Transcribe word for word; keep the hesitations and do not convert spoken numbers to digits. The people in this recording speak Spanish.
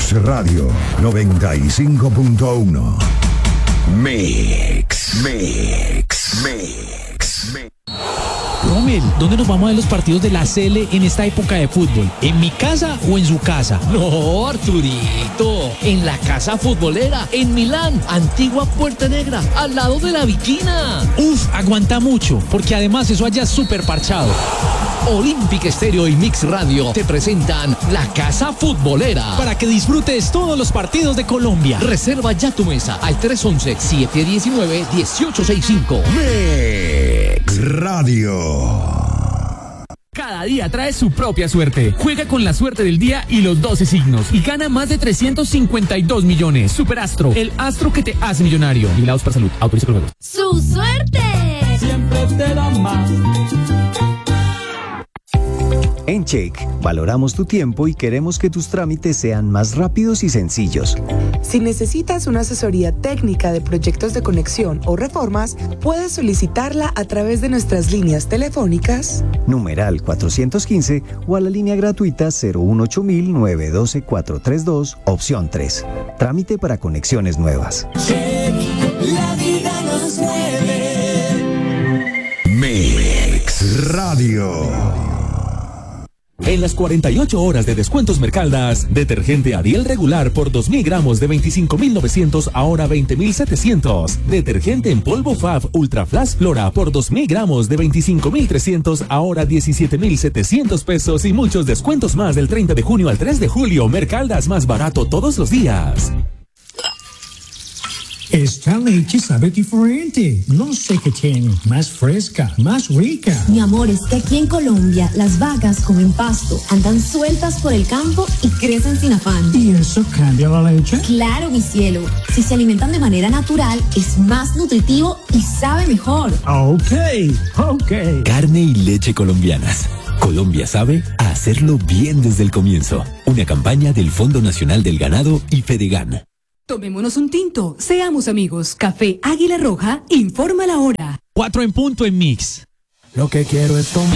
Mix Radio noventa y cinco punto uno. Mix, Mix, Mix, Mix. Rommel, ¿dónde nos vamos a ver los partidos de la C L en esta época de fútbol? ¿En mi casa o en su casa? No, Arturito, en la casa futbolera, en Milán, antigua Puerta Negra, al lado de la Viquina. Uf, aguanta mucho, porque además eso allá es súper parchado. Olímpica Estéreo y Mix Radio te presentan la Casa Futbolera. Para que disfrutes todos los partidos de Colombia. Reserva ya tu mesa al tres once, siete diecinueve, dieciocho sesenta y cinco. Mix Radio. Cada día trae su propia suerte. Juega con la suerte del día y los doce signos y gana más de trescientos cincuenta y dos millones. Superastro, el astro que te hace millonario. Vigilados para salud. Autoriza con juegos. ¡Su suerte! Siempre te da más. En Check, valoramos tu tiempo y queremos que tus trámites sean más rápidos y sencillos. Si necesitas una asesoría técnica de proyectos de conexión o reformas, puedes solicitarla a través de nuestras líneas telefónicas numeral cuatrocientos quince o a la línea gratuita cero uno ocho mil, nueve uno dos, cuatro tres dos, opción tres. Trámite para conexiones nuevas. Check, la vida nos mueve. Mix Radio. En las cuarenta y ocho horas de descuentos Mercaldas, detergente Ariel regular por dos mil gramos de veinticinco mil novecientos, ahora veinte mil setecientos. Detergente en polvo Fab Ultra Flash Flora por dos mil gramos de veinticinco mil trescientos, ahora diecisiete mil setecientos pesos y muchos descuentos más del treinta de junio al tres de julio. Mercaldas, más barato todos los días. Esta leche sabe diferente. No sé qué tiene. Más fresca, más rica. Mi amor, es que aquí en Colombia las vacas comen pasto, andan sueltas por el campo y crecen sin afán. ¿Y eso cambia la leche? Claro, mi cielo. Si se alimentan de manera natural, es más nutritivo y sabe mejor. Ok, ok. Carne y leche colombianas. Colombia sabe a hacerlo bien desde el comienzo. Una campaña del Fondo Nacional del Ganado y Fedegan. Tomémonos un tinto, seamos amigos. Café Águila Roja informa la hora. Cuatro en punto en Mix. Lo que quiero es tomar.